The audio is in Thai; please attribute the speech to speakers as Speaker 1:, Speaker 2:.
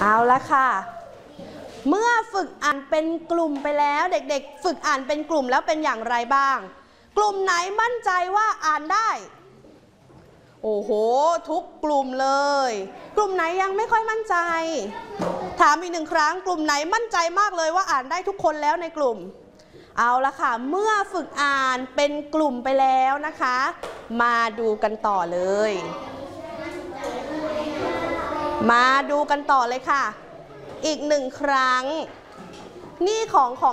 Speaker 1: เอาละค่ะเมื่อฝึกอ่านเป็นกลุ่มไปแล้วเด็กๆฝึกอ่านเป็นกลุ่มแล้วเป็นอย่างไรบ้างกลุ่มไหนมั่นใจว่าอ่านได้โอ้โหทุกกลุ่มเลยกลุ่มไหนยังไม่ค่อยมั่นใจถามอีกหนึ่งครั้งกลุ่มไหนมั่นใจมากเลยว่าอ่านได้ทุกคนแล้วในกลุ่มเอาละค่ะเมื่อฝึกอ่านเป็นกลุ่มไปแล้วนะคะมาดูกันต่อเลยมาดูกันต่อเลยค่ะอีกหนึ่งครั้งนี่ของ